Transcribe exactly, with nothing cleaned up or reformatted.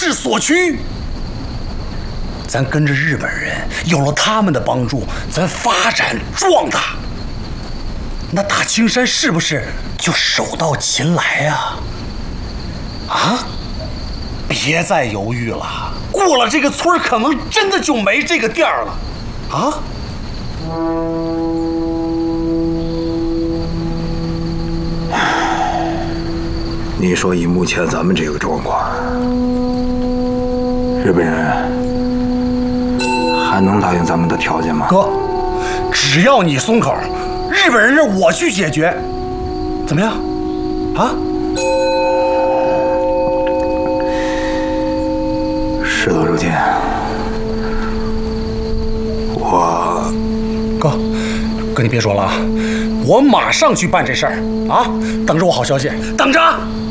势所趋。咱跟着日本人，有了他们的帮助，咱发展壮大，那大青山是不是就手到擒来呀？啊！别再犹豫了，过了这个村可能真的就没这个店儿了，啊！ 你说以目前咱们这个状况，日本人还能答应咱们的条件吗？ 哥，只要你松口，日本人让我去解决，怎么样？啊？ 事到如今，我哥，哥你别说了啊，我马上去办这事儿啊！等着我好消息，等着。